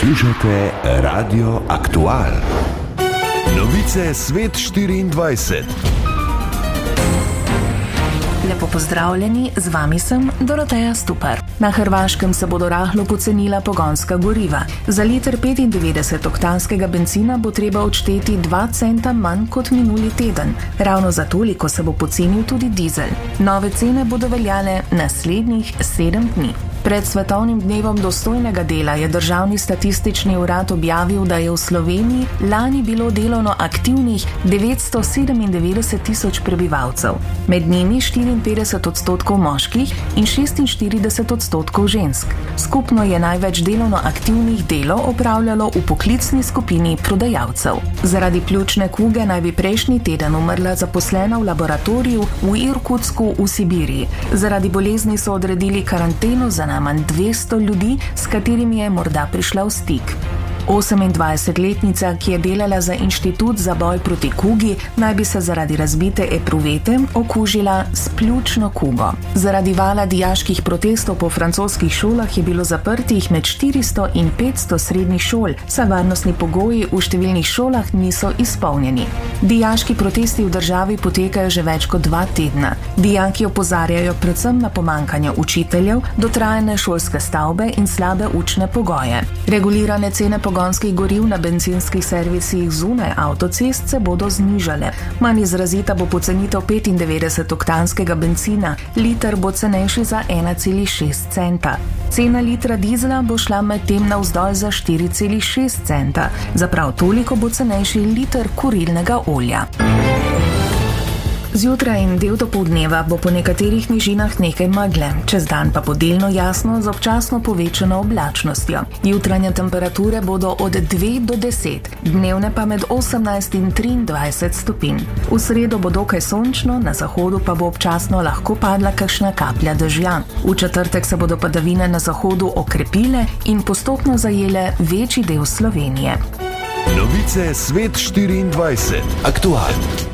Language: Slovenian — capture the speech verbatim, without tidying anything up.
Poslušate Radio Aktual. Novice Svet štiriindvajset. Lepo pozdravljeni, z vami sem Doroteja Stupar. Na Hrvaškem se bodo rahlo pocenila pogonska goriva. Za liter petindevetdesetoktanskega bencina bo treba odšteti dva centa manj kot minuli teden. Ravno za toliko se bo pocenil tudi dizel. Nove cene bodo veljale naslednjih sedem dni. Pred svetovnim dnevom dostojnega dela je Državni statistični urad objavil, da je v Sloveniji lani bilo delovno aktivnih devetsto sedemindevetdeset tisoč prebivalcev. Med njimi štiriinpetdeset odstotkov moških in šestinštirideset odstotkov žensk. Skupno je največ delovno aktivnih delo opravljalo v poklicni skupini prodajalcev. Zaradi pljučne kuge naj bi prejšnji teden umrla zaposlena v laboratoriju v Irkutsku v Sibiriji. Zaradi bolezni so odredili karanteno za najmanj dvesto ljudi, s katerimi je morda prišla v stik. osemindvajsetletnica, ki je delala za Inštitut za boj proti kugi, naj bi se zaradi razbite epruvete okužila s pljučno kugo. Zaradi vala dijaških protestov po francoskih šolah je bilo zaprtih med štiristo in petsto srednjih šol, saj varnostni pogoji v številnih šolah niso izpolnjeni. Dijaški protesti v državi potekajo že več kot dva tedna. Dijaki opozarjajo predvsem na pomanjkanje učiteljev, dotrajane šolske stavbe in slabe učne pogoje. Regulirane cene pogonskih goriv na bencinskih servisih zunaj avtocest se bodo znižale. Manj izrazita bo pocenitev petindevetdesetoktanskega bencina, liter bo cenejši za ena cela šest centa. Cena litra dizela bo šla medtem navzdol za štiri cela šest centa, za prav toliko bo cenejši liter kurilnega olja. Zjutraj in del dopoldneva bo po nekaterih nižinah nekaj megle, čez dan pa bo delno jasno z občasno povečano oblačnostjo. Jutranje temperature bodo od dve do deset, dnevne pa med osemnajst in triindvajset stopinj. V sredo bo dokaj sončno, na zahodu pa bo občasno lahko padla kakšna kaplja dežja. V četrtek se bodo padavine na zahodu okrepile in postopno zajele večji del Slovenije. Novice Svet štiriindvajset. Aktual.